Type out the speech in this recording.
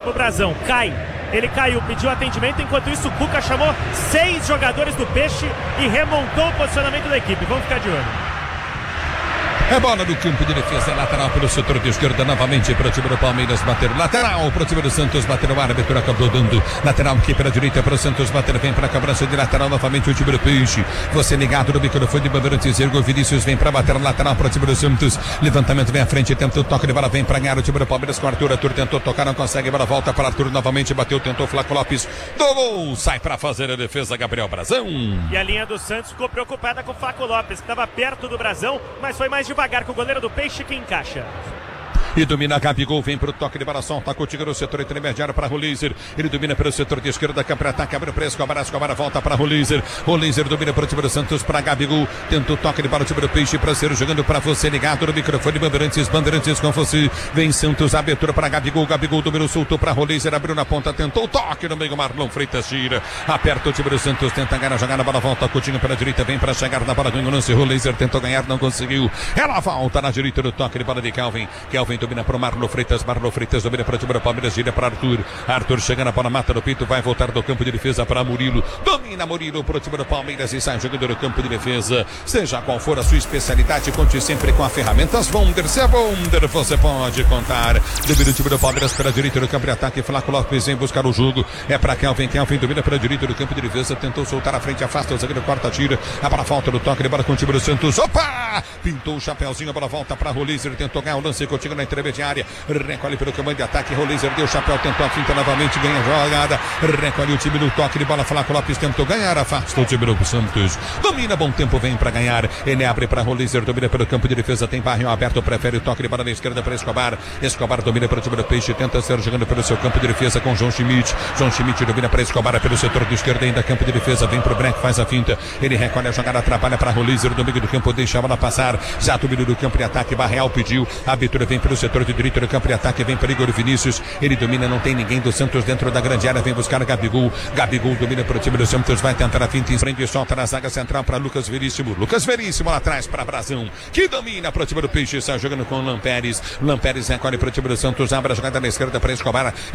O Brasão cai. Ele caiu, pediu atendimento. Enquanto isso, o Cuca chamou 6 jogadores do Peixe e remontou o posicionamento da equipe. Vamos ficar de olho. É bola no campo de defesa, lateral pelo setor de esquerda, novamente para o time do Palmeiras bater, lateral para o time do Santos bater, o árbitro acabou dando, lateral aqui para a direita para o Santos bater, vem para a cobrança de lateral, novamente o time do Peixe, você ligado no microfone de Bandeirantes, Ergo Vinícius vem para bater, lateral para o time do Santos, levantamento vem à frente, tenta o toque de bola, vem para ganhar o time do Palmeiras com Arthur tentou tocar, não consegue, bola volta para Arthur, novamente bateu, tentou Flaco Lopes, do gol, sai para fazer a defesa Gabriel Brazão. E a linha do Santos ficou preocupada com o Flaco Lopes, que estava perto do Brazão, mas foi mais devagar com o goleiro do Peixe que encaixa. E domina Gabigol, vem para o toque de bola, solta, contigo no setor intermediário para Rolizer. Ele domina pelo setor de esquerda, ataque, abre o preço, Escobar volta para Rolizer. Rolizer domina para o time do Santos, para Gabigol. Tenta o toque de bola, o time do Peixe, para ser jogando para você, ligado no microfone, Bandeirantes com você. Vem Santos, abertura para Gabigol dominou, soltou para Rolizer, abriu na ponta, tentou o toque no meio, Marlon Freitas tira. Aperta o time do Santos, tenta ganhar a jogada, a bola volta, Coutinho pela direita, vem para chegar na bola, ganhou o lance, Rolizer tentou ganhar, não conseguiu. Ela volta na direita do toque de bola de Kelvin domina para o Marlon Freitas domina para o time do Palmeiras, gira para Arthur chega na bola, mata no peito, vai voltar do campo de defesa para Murilo, domina Murilo para o time do Palmeiras e sai jogando no campo de defesa, seja qual for a sua especialidade, conte sempre com a ferramentas Wonder, se é Wonder, você pode contar, domina o time do Palmeiras pela direita do campo de ataque, Flaco Lopes vem buscar o jogo, é para Kelvin domina pela direita do campo de defesa, tentou soltar a frente, afasta o zagueiro, corta, tira, a bola volta no toque de bola com o time do Santos, opa, pintou o chapéuzinho, a bola volta para Rolizer, tentou ganhar o lance, Coutinho na intermediária, recolhe pelo comando de ataque, Rolizer deu o chapéu, tentou a finta novamente, ganha a jogada, recolhe o time no toque de bola, Flaco Lopes tentou ganhar, afasta o time do Santos, domina, bom tempo, vem para ganhar, ele abre para Rolizer, domina pelo campo de defesa, tem barrio aberto, prefere o toque de bola na esquerda para Escobar domina para o time do Peixe, tenta ser jogando pelo seu campo de defesa com João Schmidt domina para Escobar pelo setor de esquerda, ainda campo de defesa, vem pro Breck, faz a finta, ele recolhe a jogada, trabalha para Rolizer, do meio do campo, deixa a bola passar, já domina do campo de ataque, Barreal pediu, a abertura vem pelo setor de direito do campo de ataque, vem para Igor Vinícius, ele domina, não tem ninguém do Santos dentro da grande área, vem buscar Gabigol domina para o time do Santos, vai tentar a finta, prende e solta na zaga central para Lucas Veríssimo lá atrás para Brazão, que domina para o time do Peixe, sai jogando com Lamperes recolhe para o time do Santos, abre a jogada na esquerda para Escobar,